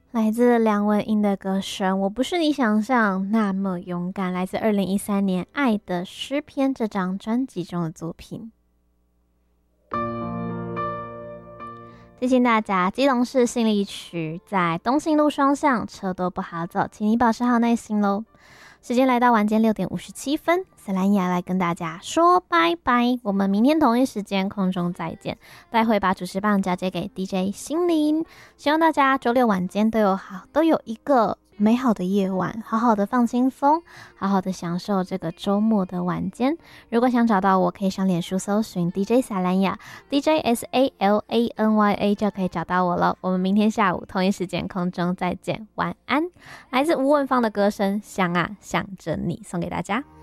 来自梁文音的歌声，我不是你想象那么勇敢，来自2013年《爱的诗篇》这张专辑中的作品。提醒大家，基隆市信义区在东兴路双向，车多不好走，请你保持好耐心咯。时间来到晚间6点57分，塞兰雅来跟大家说拜拜，我们明天同一时间空中再见。待会把主持棒交接给 DJ 心灵，希望大家周六晚间都有一个美好的夜晚，好好的放轻松，好好的享受这个周末的晚间。如果想找到我，可以上脸书搜寻 DJ 萨兰雅 DJ SALANYA 就可以找到我了。我们明天下午同一时间空中再见，晚安。来自吴文芳的歌声《想啊想着你》送给大家。